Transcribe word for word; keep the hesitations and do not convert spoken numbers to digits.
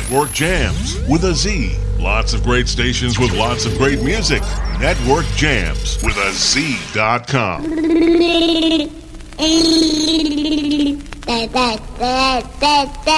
Network Jams with a Z. Lots of great stations with lots of great music. Network Jams with a Z dot com.